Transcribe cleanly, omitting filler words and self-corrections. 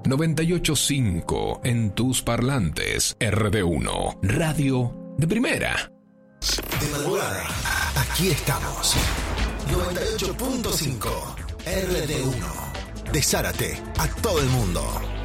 98.5 en tus parlantes. RD1, radio de primera. De madrugada, aquí estamos. 98.5 RD1. De Zárate a todo el mundo.